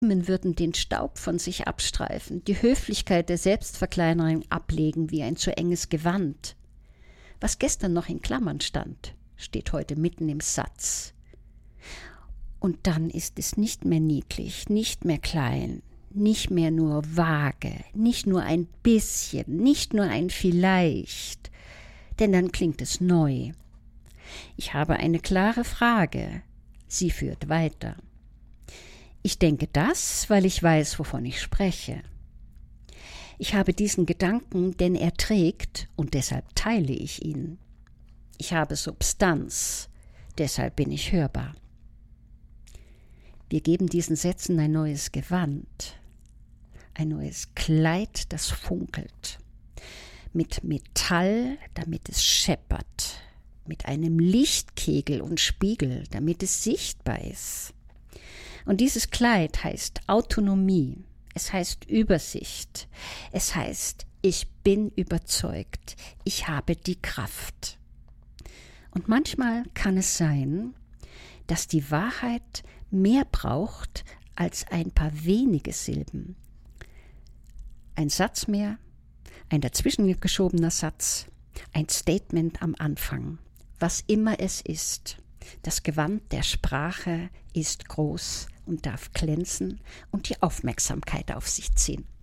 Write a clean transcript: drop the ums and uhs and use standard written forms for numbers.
würden den Staub von sich abstreifen, die Höflichkeit der Selbstverkleinerung ablegen wie ein zu enges Gewand. Was gestern noch in Klammern stand, steht heute mitten im Satz. Und dann ist es nicht mehr niedlich, nicht mehr klein, nicht mehr nur vage, nicht nur ein bisschen, nicht nur ein vielleicht, denn dann klingt es neu. Ich habe eine klare Frage, sie führt weiter. Ich denke das, weil ich weiß, wovon ich spreche. Ich habe diesen Gedanken, denn er trägt, und deshalb teile ich ihn. Ich habe Substanz, deshalb bin ich hörbar. Wir geben diesen Sätzen ein neues Gewand, ein neues Kleid, das funkelt, mit Metall, damit es scheppert, mit einem Lichtkegel und Spiegel, damit es sichtbar ist. Und dieses Kleid heißt Autonomie, es heißt Übersicht, es heißt, ich bin überzeugt, ich habe die Kraft. Und manchmal kann es sein, dass die Wahrheit mehr braucht als ein paar wenige Silben. Ein Satz mehr, ein dazwischen geschobener Satz, ein Statement am Anfang, was immer es ist. Das Gewand der Sprache ist groß und darf glänzen und die Aufmerksamkeit auf sich ziehen.